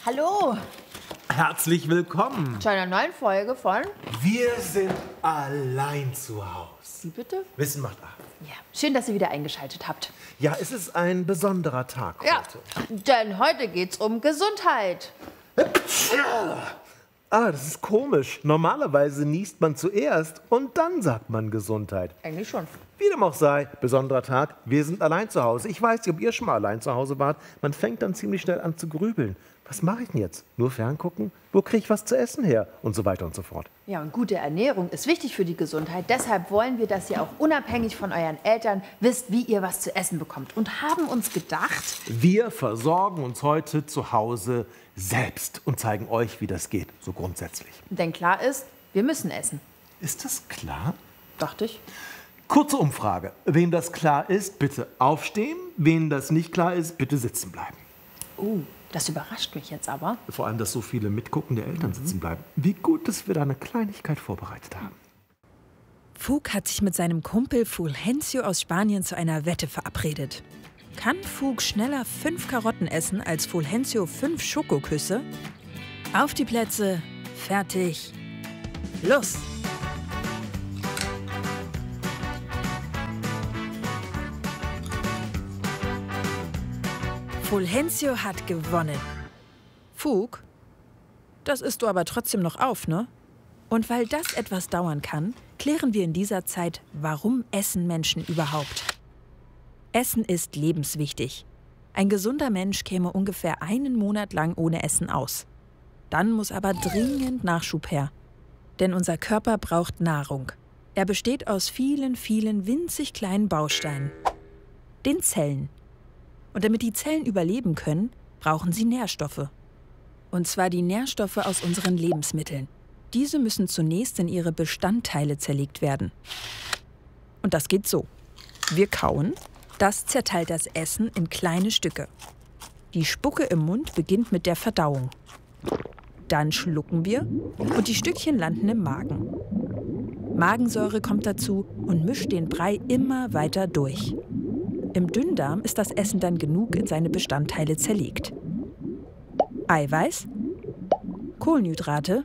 Hallo Herzlich willkommen. zu einer neuen Folge von... Wir sind allein zu Hause. Wie bitte? Wissen macht acht. Ja, schön, dass ihr wieder eingeschaltet habt. Ja, es ist ein besonderer Tag Ja, heute. denn heute geht's um Gesundheit. Das ist komisch. Normalerweise niest man zuerst und dann sagt man Gesundheit. Eigentlich schon. Wie dem auch sei, besonderer Tag, wir sind allein zu Hause. Ich weiß nicht, ob ihr schon mal allein zu Hause wart. Man fängt dann ziemlich schnell an zu grübeln. Was mache ich denn jetzt? Nur ferngucken? Wo kriege ich was zu essen her? Und so weiter und so fort. Ja, und gute Ernährung ist wichtig für die Gesundheit. Deshalb wollen wir, dass ihr auch unabhängig von euren Eltern wisst, wie ihr was zu essen bekommt. Und haben uns gedacht... Wir versorgen uns heute zu Hause selbst und zeigen euch, wie das geht, so grundsätzlich. Denn klar ist, wir müssen essen. Ist das klar? Dachte ich. Kurze Umfrage. Wem das klar ist, bitte aufstehen. Wem das nicht klar ist, bitte sitzen bleiben. Das überrascht mich jetzt aber. Vor allem, dass so viele mitguckende Eltern sitzen bleiben. Wie gut, dass wir da eine Kleinigkeit vorbereitet haben. Fug hat sich mit seinem Kumpel Fulgencio aus Spanien zu einer Wette verabredet. Kann Fug schneller 5 Karotten essen als Fulgencio 5 Schokoküsse? Auf die Plätze, fertig, los! Fulgencio hat gewonnen. Fug, das isst du aber trotzdem noch auf, ne? Und weil das etwas dauern kann, klären wir in dieser Zeit, warum essen Menschen überhaupt. Essen ist lebenswichtig. Ein gesunder Mensch käme ungefähr einen Monat lang ohne Essen aus. Dann muss aber dringend Nachschub her. Denn unser Körper braucht Nahrung. Er besteht aus vielen, vielen winzig kleinen Bausteinen. Den Zellen. Und damit die Zellen überleben können, brauchen sie Nährstoffe. Und zwar die Nährstoffe aus unseren Lebensmitteln. Diese müssen zunächst in ihre Bestandteile zerlegt werden. Und das geht so. Wir kauen, das zerteilt das Essen in kleine Stücke. Die Spucke im Mund beginnt mit der Verdauung. Dann schlucken wir und die Stückchen landen im Magen. Magensäure kommt dazu und mischt den Brei immer weiter durch. Im Dünndarm ist das Essen dann genug in seine Bestandteile zerlegt. Eiweiß, Kohlenhydrate,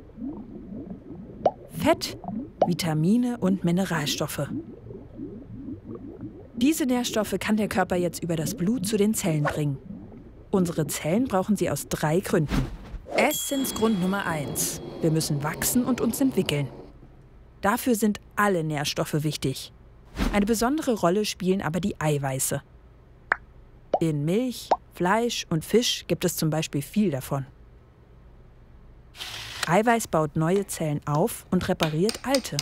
Fett, Vitamine und Mineralstoffe. Diese Nährstoffe kann der Körper jetzt über das Blut zu den Zellen bringen. Unsere Zellen brauchen sie aus 3 Gründen. Essensgrund Nummer 1. Wir müssen wachsen und uns entwickeln. Dafür sind alle Nährstoffe wichtig. Eine besondere Rolle spielen aber die Eiweiße. In Milch, Fleisch und Fisch gibt es zum Beispiel viel davon. Eiweiß baut neue Zellen auf und repariert alte.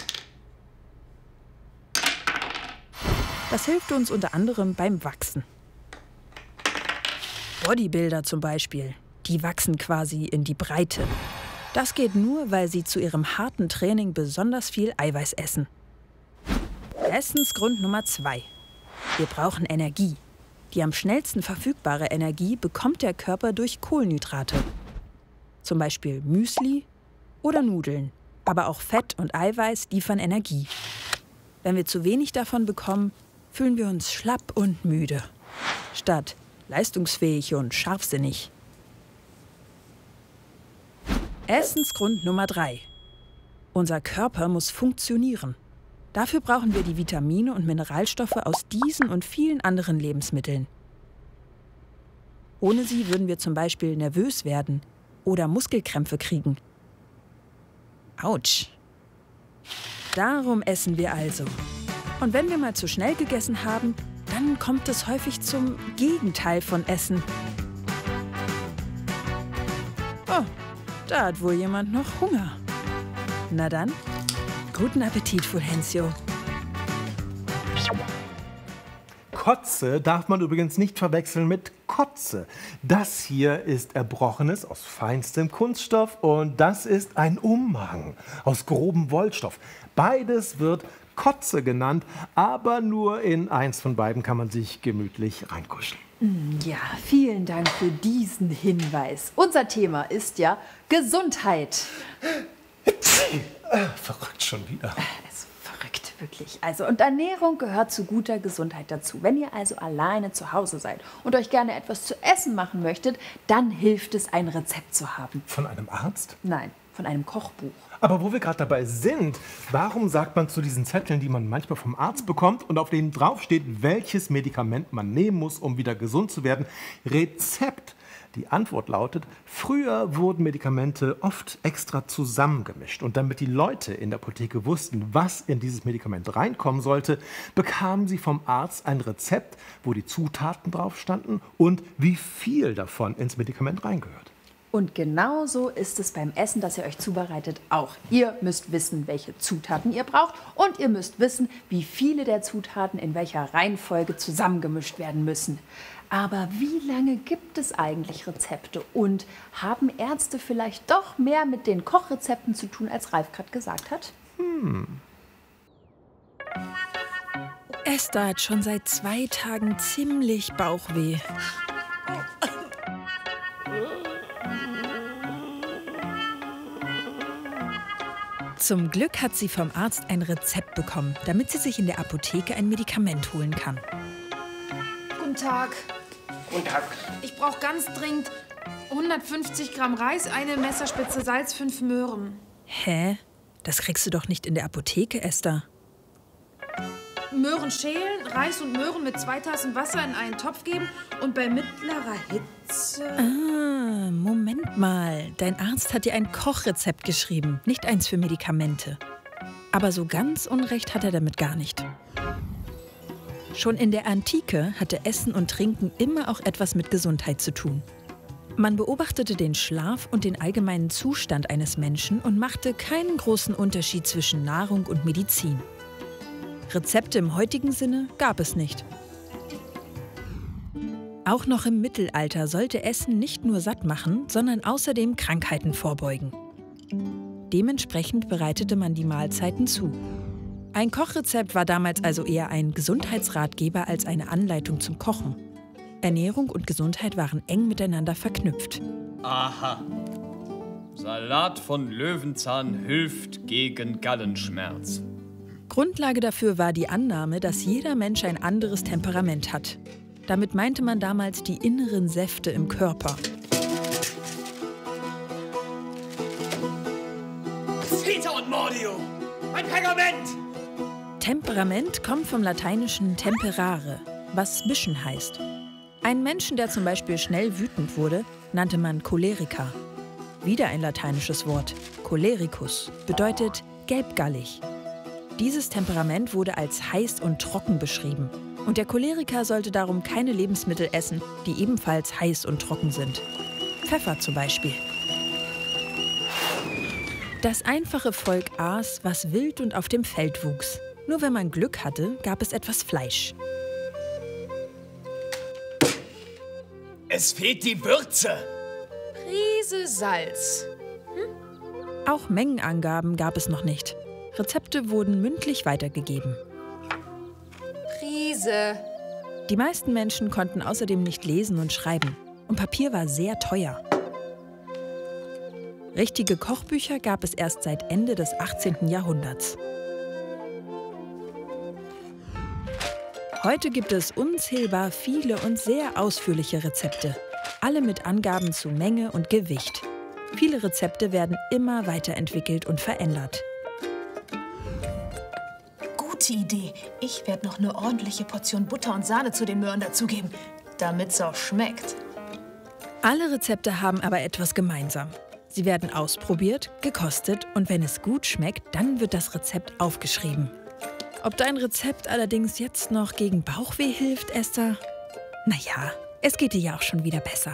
Das hilft uns unter anderem beim Wachsen. Bodybuilder zum Beispiel, die wachsen quasi in die Breite. Das geht nur, weil sie zu ihrem harten Training besonders viel Eiweiß essen. Essensgrund Nummer 2. Wir brauchen Energie. Die am schnellsten verfügbare Energie bekommt der Körper durch Kohlenhydrate. Zum Beispiel Müsli oder Nudeln. Aber auch Fett und Eiweiß liefern Energie. Wenn wir zu wenig davon bekommen, fühlen wir uns schlapp und müde. Statt leistungsfähig und scharfsinnig. Essensgrund Nummer 3. Unser Körper muss funktionieren. Dafür brauchen wir die Vitamine und Mineralstoffe aus diesen und vielen anderen Lebensmitteln. Ohne sie würden wir zum Beispiel nervös werden oder Muskelkrämpfe kriegen. Autsch. Darum essen wir also. Und wenn wir mal zu schnell gegessen haben, dann kommt es häufig zum Gegenteil von Essen. Oh, da hat wohl jemand noch Hunger. Na dann, guten Appetit, Fulgencio. Kotze darf man übrigens nicht verwechseln mit Kotze. Das hier ist Erbrochenes aus feinstem Kunststoff und das ist ein Umhang aus grobem Wollstoff. Beides wird Kotze genannt, aber nur in eins von beiden kann man sich gemütlich reinkuscheln. Ja, vielen Dank für diesen Hinweis. Unser Thema ist ja Gesundheit. Verrückt schon wieder. Ist verrückt. wirklich. Also, und Ernährung gehört zu guter Gesundheit dazu. Wenn ihr also alleine zu Hause seid und euch gerne etwas zu essen machen möchtet, dann hilft es, ein Rezept zu haben. Von einem Arzt? Nein, von einem Kochbuch. Aber wo wir gerade dabei sind, warum sagt man zu diesen Zetteln, die man manchmal vom Arzt bekommt und auf denen draufsteht, welches Medikament man nehmen muss, um wieder gesund zu werden, Rezept? Die Antwort lautet, früher wurden Medikamente oft extra zusammengemischt. Und damit die Leute in der Apotheke wussten, was in dieses Medikament reinkommen sollte, bekamen sie vom Arzt ein Rezept, wo die Zutaten drauf standen und wie viel davon ins Medikament reingehört. Und genauso ist es beim Essen, das ihr euch zubereitet, auch. Ihr müsst wissen, welche Zutaten ihr braucht und ihr müsst wissen, wie viele der Zutaten in welcher Reihenfolge zusammengemischt werden müssen. Aber wie lange gibt es eigentlich Rezepte und haben Ärzte vielleicht doch mehr mit den Kochrezepten zu tun, als Ralf gerade gesagt hat? Esther hat schon seit 2 Tagen ziemlich Bauchweh. Zum Glück hat sie vom Arzt ein Rezept bekommen, damit sie sich in der Apotheke ein Medikament holen kann. Guten Tag. Guten Tag. Ich brauche ganz dringend 150 Gramm Reis, eine Messerspitze Salz, 5 Möhren. Hä? Das kriegst du doch nicht in der Apotheke, Esther. Möhren schälen, Reis und Möhren mit 2 Tassen Wasser in einen Topf geben und bei mittlerer Hitze... Ah, Moment mal. Dein Arzt hat dir ein Kochrezept geschrieben, nicht eins für Medikamente. Aber so ganz Unrecht hat er damit gar nicht. Schon in der Antike hatte Essen und Trinken immer auch etwas mit Gesundheit zu tun. Man beobachtete den Schlaf und den allgemeinen Zustand eines Menschen und machte keinen großen Unterschied zwischen Nahrung und Medizin. Rezepte im heutigen Sinne gab es nicht. Auch noch im Mittelalter sollte Essen nicht nur satt machen, sondern außerdem Krankheiten vorbeugen. Dementsprechend bereitete man die Mahlzeiten zu. Ein Kochrezept war damals also eher ein Gesundheitsratgeber als eine Anleitung zum Kochen. Ernährung und Gesundheit waren eng miteinander verknüpft. Aha. Salat von Löwenzahn hilft gegen Gallenschmerz. Grundlage dafür war die Annahme, dass jeder Mensch ein anderes Temperament hat. Damit meinte man damals die inneren Säfte im Körper. Vita und Mordio! Mein Pergament! Temperament kommt vom lateinischen temperare, was mischen heißt. Einen Menschen, der zum Beispiel schnell wütend wurde, nannte man Choleriker. Wieder ein lateinisches Wort, Cholericus, bedeutet gelbgallig. Dieses Temperament wurde als heiß und trocken beschrieben. Und der Choleriker sollte darum keine Lebensmittel essen, die ebenfalls heiß und trocken sind. Pfeffer zum Beispiel. Das einfache Volk aß, was wild und auf dem Feld wuchs. Nur wenn man Glück hatte, gab es etwas Fleisch. Es fehlt die Würze! Prise Salz. Auch Mengenangaben gab es noch nicht. Rezepte wurden mündlich weitergegeben. Prise. Die meisten Menschen konnten außerdem nicht lesen und schreiben. Und Papier war sehr teuer. Richtige Kochbücher gab es erst seit Ende des 18. Jahrhunderts. Heute gibt es unzählbar viele und sehr ausführliche Rezepte. Alle mit Angaben zu Menge und Gewicht. Viele Rezepte werden immer weiterentwickelt und verändert. Gute Idee. Ich werde noch eine ordentliche Portion Butter und Sahne zu den Möhren dazugeben, damit es auch schmeckt. Alle Rezepte haben aber etwas gemeinsam. Sie werden ausprobiert, gekostet und wenn es gut schmeckt, dann wird das Rezept aufgeschrieben. Ob dein Rezept allerdings jetzt noch gegen Bauchweh hilft, Esther? Naja, es geht dir ja auch schon wieder besser.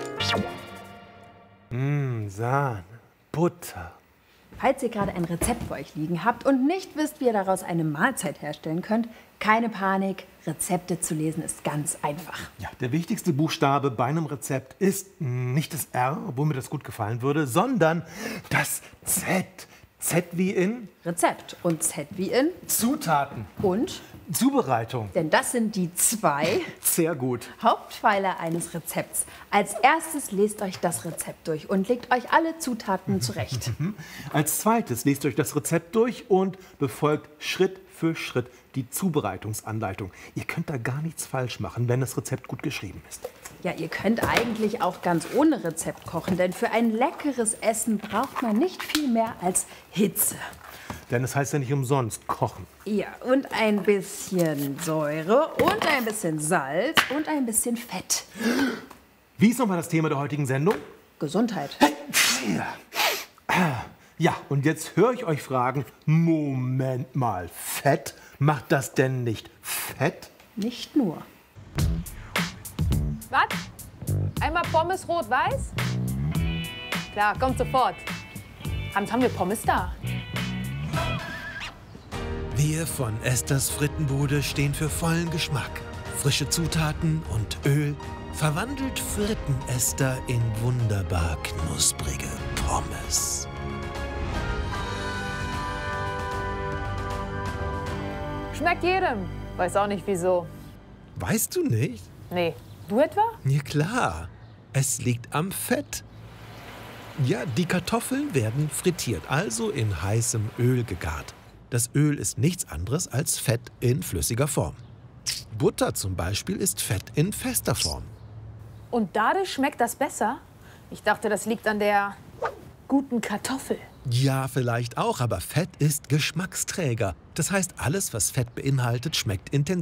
Sahne, Butter. Falls ihr gerade ein Rezept vor euch liegen habt und nicht wisst, wie ihr daraus eine Mahlzeit herstellen könnt, keine Panik, Rezepte zu lesen ist ganz einfach. Ja, der wichtigste Buchstabe bei einem Rezept ist nicht das R, obwohl mir das gut gefallen würde, sondern das Z. Z wie in Rezept und Z wie in Zutaten. und Zubereitung. Denn das sind die 2 Sehr gut. Hauptpfeiler eines Rezepts. Als erstes lest euch das Rezept durch und legt euch alle Zutaten zurecht. Als zweites lest euch das Rezept durch und befolgt Schritt für Schritt die Zubereitungsanleitung. Ihr könnt da gar nichts falsch machen, wenn das Rezept gut geschrieben ist. Ja, ihr könnt eigentlich auch ganz ohne Rezept kochen, denn für ein leckeres Essen braucht man nicht viel mehr als Hitze. Denn es heißt ja nicht umsonst kochen. Ja, und ein bisschen Säure und ein bisschen Salz und ein bisschen Fett. Wie ist nochmal das Thema der heutigen Sendung? Gesundheit. Ja, und jetzt höre ich euch fragen, Moment mal, Fett? Macht das denn nicht fett? Nicht nur. Was? Einmal Pommes rot-weiß? Klar, kommt sofort. Hans, haben wir Pommes da? Wir von Esthers Frittenbude stehen für vollen Geschmack. Frische Zutaten und Öl verwandelt Fritten-Esther in wunderbar knusprige Pommes. Schmeckt jedem. Weiß auch nicht wieso. Weißt du nicht? Nee. Du etwa? Ja klar, es liegt am Fett. Ja, die Kartoffeln werden frittiert, also in heißem Öl gegart. Das Öl ist nichts anderes als Fett in flüssiger Form. Butter zum Beispiel ist Fett in fester Form. Und dadurch schmeckt das besser? Ich dachte, das liegt an der guten Kartoffel. Ja, vielleicht auch, aber Fett ist Geschmacksträger. Das heißt, alles, was Fett beinhaltet, schmeckt intensiv.